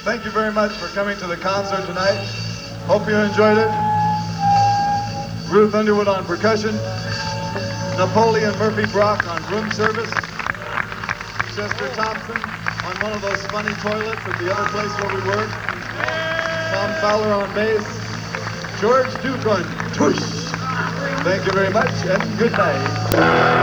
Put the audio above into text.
Thank you very much for coming to the concert tonight. Hope you enjoyed it. Ruth Underwood on percussion, Napoleon Murphy Brock on room service, Chester Thompson on one of those funny toilets at the other place where we work, Tom Fowler on bass, George Duke on tush. Thank you very much and good night.